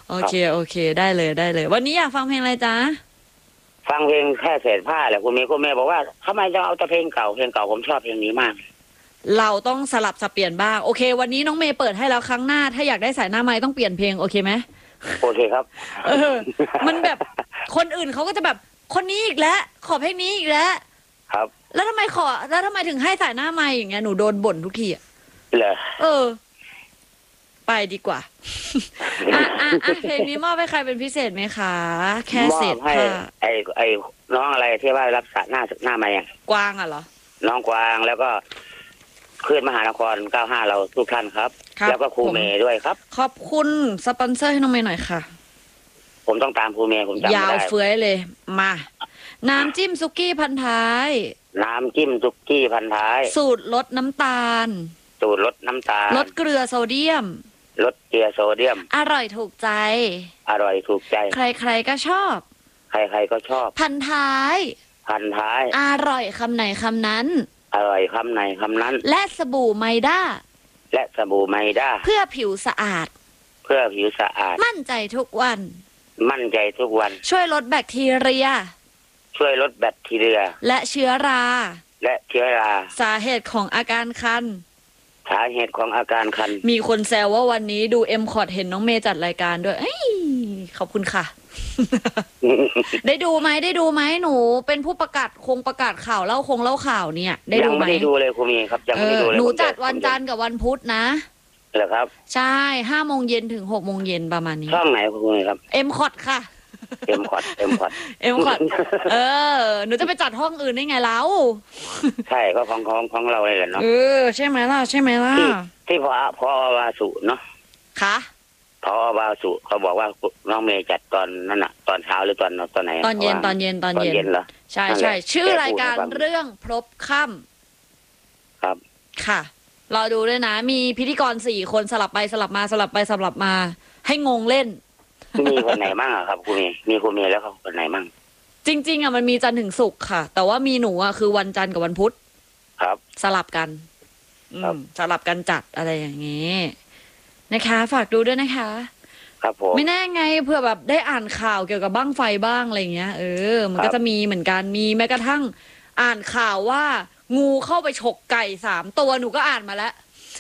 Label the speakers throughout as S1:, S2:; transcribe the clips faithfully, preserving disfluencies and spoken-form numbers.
S1: โอเคโอเคได้เลยได้เลยวันนี้อยากฟังเพลงอะไรจ๊ะ
S2: ฟังเพลงแค่เศษผ้าแหละคุณเมย์คุณเมย์บอกว่าทำไมจะเอาแต่เพลงเก่าเพลงเก่าผมชอบเพลงนี้มาก
S1: เราต้องสลับสับเปลี่ยนบ้างโอเควันนี้น้องเมย์เปิดให้แล้วครั้งหน้าถ้าอยากได้สายหน้าไม้ต้องเปลี่ยนเพลงโอเคไหม
S2: โอเคครับ
S1: เออมันแบบคนอื่นเขาก็จะแบบคนนี้อีกแล้วขอเพลงนี้อีกแล้ว
S2: ครับ
S1: แล้วทำไมขอแล้วทำไมถึงให้สายหน้าไม้อย่างเงี้ยหนูโดนบ่นทุกทีอ่ะ
S2: เหรอ
S1: เออไปดีกว่าอ่ะอ่ะอ่ะเพลงนี้มอบให้ใครเป็นพิเศษไหมคะแค่เศษผ้า
S2: ไอ้ไอ้น้องอะไรที่ว่ารับสายหน้าหน้าไม้อ่ะ
S1: กวางอ่ะเหรอ
S2: น้องกวางแล้วก็คลื่นมหานครเก้าห้าเราทุกท่านครับแล้วก็ครูเมย์ด้วยครับ
S1: ขอบคุณสปอนเซอร์ให้น้องเมย์หน่อยค่ะ
S2: ผมต้องตามครูเมย์ผมจำไม่ได้
S1: ยาวเฟื้อยเลยมาน้ำจิ้มซุกี้พันท้าย
S2: น้ำจิ้มซุกี้พันท้าย
S1: สูตรลดน้ำตาล
S2: สูตรลดน้ำตาล
S1: ลดเกลือโซเดียม
S2: ลดเกลือโซเดียม
S1: อร่อยถูกใจ
S2: อร่อยถูกใจ
S1: ใครๆก็ชอบ
S2: ใครๆก็ชอบ
S1: พันท้าย
S2: พันท้าย
S1: อร่อยคำไหนคำนั้น
S2: อร่อยคำไหนคำนั้น
S1: และสบู่ไมด้า
S2: และสบู่ไมด้า
S1: เพื่อผิวสะอาด
S2: เพื่อผิวสะอาด
S1: มั่นใจทุกวัน
S2: มั่นใจทุกวัน
S1: ช่วยลดแบคทีเรีย
S2: ช่วยลดแบคทีเรีย
S1: และเชื้อรา
S2: และเชื้อรา
S1: สาเหตุของอาการคัน
S2: สาเหตุของอาการคัน
S1: มีคนแซวว่าวันนี้ดูเอ็มคอร์ดเห็นน้องเมย์จัดรายการด้วยเอ้ยขอบคุณค่ะ ได้ดูไหมได้ดูไหมหนูเป็นผู้ประกาศคงประกาศข่าวเล่าคงเล่าข่าวเนี่ยได้ดูไหม
S2: ยังไม่ได้ดูเลยคุณมีครับยังไม่ได้ดูเลย
S1: หนูจัดวันจันทร์กับวันพุธนะ
S2: เหรอครับ
S1: ใช่ห้าโมงเย็นถึงหกโมงเย็นประมาณนี้
S2: ช่องไหนคุณมีครับ
S1: เอ็มคอร์ดค่ะ
S2: เอ็มคอร์ดเอ็มคอร์ด
S1: เอ็มคอร์ดเออหนูจะไปจัดห้องอื่นได้ไงเล่า
S2: ใช่ก็ของของของเราเลยแหละเนาะ
S1: เออใช่ไหมล่ะใช่ไหมล่ะ
S2: ที่ที่พอพอวาสุเนาะ
S1: ค่ะ
S2: พอวาสุเขาบอกว่าน้องเมย์จัดตอนนั้นอะตอนเช้าหรือตอนตอนไหน
S1: ตอนเย็นตอนเย็นตอนเย็น
S2: เหรอ
S1: ใช่ใช่ชื่อรายการเรื่องพลบค่
S2: ำครับ
S1: ค่ะรอดูด้วยนะมีพิธีกรสี่คนสลับไปสลับมาสลับไปสลับมาให้งงเล่น
S2: มีคนไหนมั่งอะครับคุณเมย์มีคุณเมย์แล้วเขาคนไหนมั่ง
S1: จริงๆอะมันมีจันทร์ถึงศุกร์ค่ะแต่ว่ามีหนูอะคือวันจันทร์กับวันพุธ
S2: ครับ
S1: สลับกันสลับกันจัดอะไรอย่างนี้นะคะฝากดูด้วยนะคะ
S2: ครับผม
S1: ไม่แน่ไงเพื่อแบบได้อ่านข่าวเกี่ยวกับบั้งไฟบ้างอะไรเงี้ยเออมันก็จะมีเหมือนกันมีแม้กระทั่งอ่านข่าวว่างูเข้าไปฉกไก่สามตัวหนูก็อ่านมาแล้ว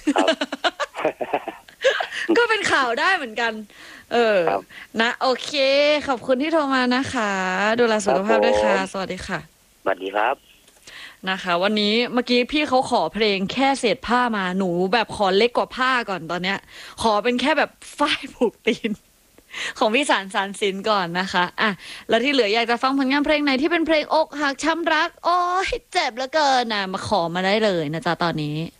S1: ก็เป็นข่าวได้เหมือนกันเออนะโอเคขอบคุณที่โทรมานะคะดูแลสุขภาพด้วยค่ะสวัสดีค่ะ
S2: สวัสดีครับ
S1: นะคะวันนี้เมื่อกี้พี่เขาขอเพลงแค่เศษผ้ามาหนูแบบขอเล็กกว่าผ้าก่อนตอนเนี้ยขอเป็นแค่แบบฝ้ายผูกตีนของพี่สารสารสินก่อนนะคะอ่ะแล้วที่เหลืออยากจะฟังผลงานเพลงไหนที่เป็นเพลงอกหักช้ำรักโอ้ยเจ็บเหลือเกินนะมาขอมาได้เลยนะจ๊ะตอนนี้